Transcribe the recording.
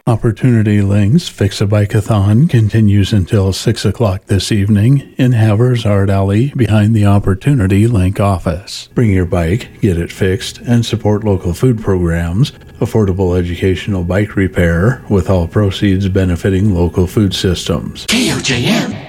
Opportunity Links Fix-A-Bike-A-Thon continues until 6 o'clock this evening in Havers Art Alley behind the Opportunity Link office. Bring your bike, get it fixed, and support local food programs, affordable educational bike repair, with all proceeds benefiting local food systems. KOJM